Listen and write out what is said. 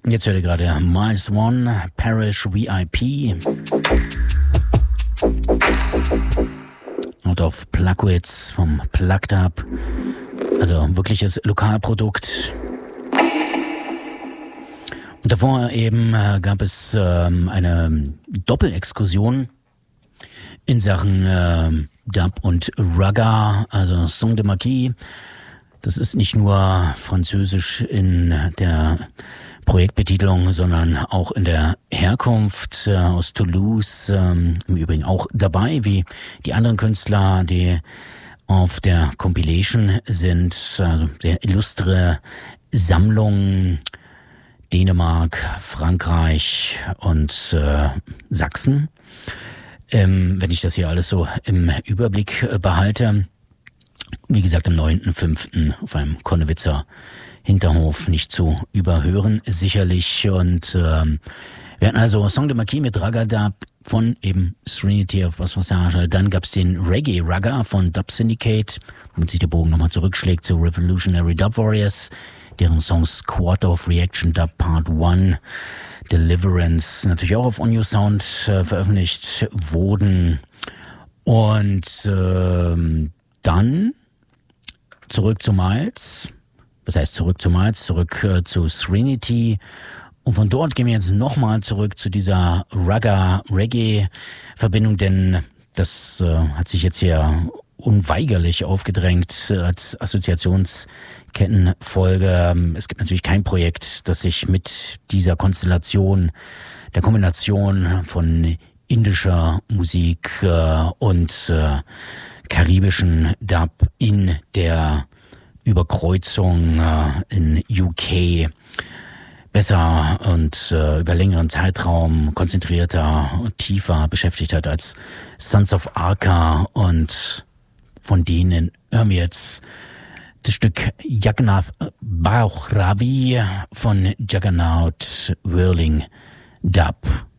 Jetzt hört ihr gerade Miles One, Parish VIP. Und auf Plugwitz vom Plugged Up. Also wirkliches Lokalprodukt. Und davor eben gab es eine Doppelexkursion in Sachen Dub und Ragga, also Son de Marquis. Das ist nicht nur französisch in der Projektbetitelung, sondern auch in der Herkunft aus Toulouse, im Übrigen auch dabei, wie die anderen Künstler, die auf der Compilation sind. Also sehr illustre Sammlung, Dänemark, Frankreich und Sachsen. Wenn ich das hier alles so im Überblick behalte. Wie gesagt, am 9.5. auf einem Konnewitzer Hinterhof nicht zu überhören, sicherlich. Und wir hatten also Son de Marquis mit Ragga Dub von eben Serenity of Bass Passage. Dann gab's den Reggae Ragga von Dub Syndicate, womit sich der Bogen nochmal zurückschlägt zu Revolutionary Dub Warriors, deren Song Squad of Reaction Dub Part 1, Deliverance, natürlich auch auf On Your Sound veröffentlicht wurden. Und dann zurück zu Miles. Was heißt zurück zu Miles? Zurück zu Serenity. Und von dort gehen wir jetzt nochmal zurück zu dieser Ragga-Reggae-Verbindung, denn das hat sich jetzt hier unweigerlich aufgedrängt als Assoziationskettenfolge. Es gibt natürlich kein Projekt, das sich mit dieser Konstellation, der Kombination von indischer Musik und karibischen Dub in der Überkreuzung in UK besser und über längeren Zeitraum konzentrierter und tiefer beschäftigt hat als Sons of Arca. Und von denen hören wir jetzt das Stück Jagannath Bhauravi von Juggernaut Whirling Dub.